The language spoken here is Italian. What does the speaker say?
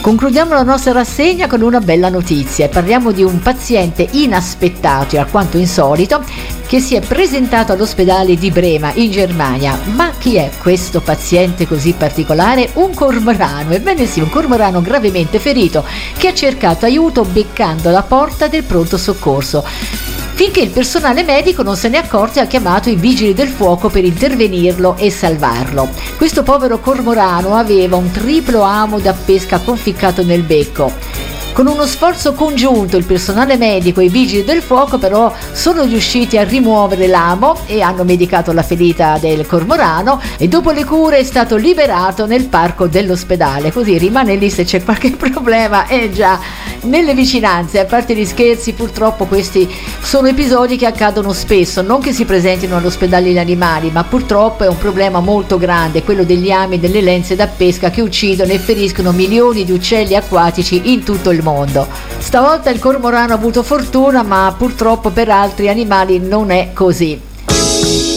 Concludiamo la nostra rassegna con una bella notizia. Parliamo di un paziente inaspettato e alquanto insolito che si è presentato all'ospedale di Brema in Germania. Ma chi è questo paziente così particolare? Un cormorano, ebbene sì, un cormorano gravemente ferito che ha cercato aiuto beccando la porta del pronto soccorso. Finché il personale medico non se ne è accorto e ha chiamato i vigili del fuoco per intervenirlo e salvarlo. Questo povero cormorano aveva un triplo amo da pesca conficcato nel becco. Con uno sforzo congiunto il personale medico e i vigili del fuoco però sono riusciti a rimuovere l'amo e hanno medicato la ferita del cormorano e dopo le cure è stato liberato nel parco dell'ospedale, così rimane lì se c'è qualche problema già nelle vicinanze. A parte gli scherzi, purtroppo questi sono episodi che accadono spesso, non che si presentino all'ospedale gli animali, ma purtroppo è un problema molto grande, quello degli ami e delle lenze da pesca che uccidono e feriscono milioni di uccelli acquatici in tutto il mondo. Stavolta il cormorano ha avuto fortuna, ma purtroppo per altri animali non è così.